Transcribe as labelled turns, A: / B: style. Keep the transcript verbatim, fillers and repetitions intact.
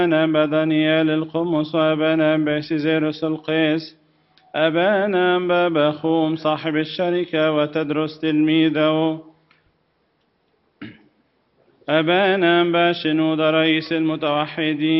A: أبانا بدنيال القمص وأبانا باسيزيروس القيس أبانا بابا خوم صاحب الشركة وتدرس تلميذه أبانا باشنود رئيس المتوحدين